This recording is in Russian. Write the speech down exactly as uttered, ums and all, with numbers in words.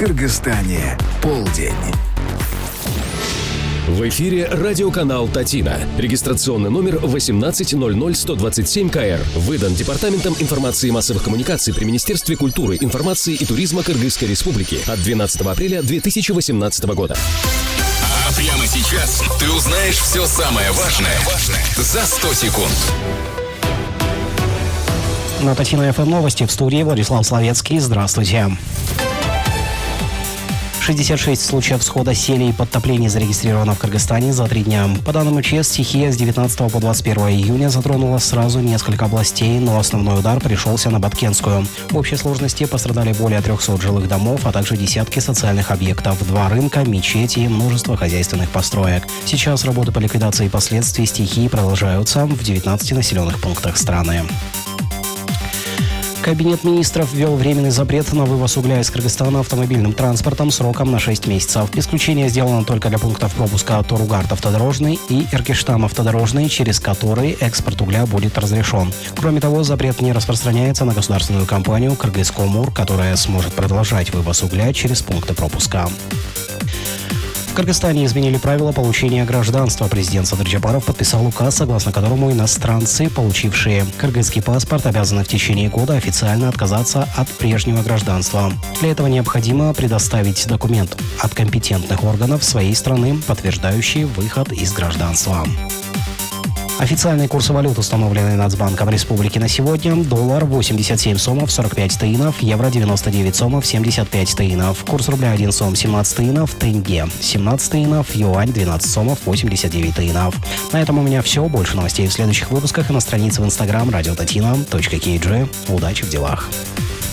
Кыргызстане полдень. В эфире радиоканал «Татина». Регистрационный номер восемнадцать ноль ноль сто двадцать семь ка эр. Выдан Департаментом информации и массовых коммуникаций при Министерстве культуры, информации и туризма Кыргызской Республики от двенадцатого апреля две тысячи восемнадцатого года. А прямо сейчас ты узнаешь все самое важное за сто секунд. На Татина эф эм новости, в студии Владислав Словецкий. Здравствуйте. шестьдесят шесть случаев схода селей и подтоплений зарегистрировано в Кыргызстане за три дня. По данным МЧС, стихия с девятнадцатого по двадцать первое июня затронула сразу несколько областей, но основной удар пришелся на Баткенскую. В общей сложности пострадали более трехсот жилых домов, а также десятки социальных объектов, два рынка, мечети и множество хозяйственных построек. Сейчас работы по ликвидации последствий стихии продолжаются в девятнадцати населенных пунктах страны. Кабинет министров ввел временный запрет на вывоз угля из Кыргызстана автомобильным транспортом сроком на шесть месяцев. Исключение сделано только для пунктов пропуска Торугард автодорожный и Эркиштам автодорожный, через которые экспорт угля будет разрешен. Кроме того, запрет не распространяется на государственную компанию «Кыргызкомур», которая сможет продолжать вывоз угля через пункты пропуска. В Кыргызстане изменили правила получения гражданства. Президент Садыр Джапаров подписал указ, согласно которому иностранцы, получившие кыргызский паспорт, обязаны в течение года официально отказаться от прежнего гражданства. Для этого необходимо предоставить документ от компетентных органов своей страны, подтверждающий выход из гражданства. Официальные курсы валют, установленные Нацбанком Республики на сегодня: доллар восемьдесят семь сомов сорок пять тыинов, евро девяносто девять сомов семьдесят пять тыинов, курс рубля один сом семнадцать тыинов, тенге семнадцать тыинов, юань двенадцать сомов восемьдесят девять тыинов. На этом у меня все. Больше новостей в следующих выпусках и на странице в инстаграм радио татина точка кей джи. Удачи в делах.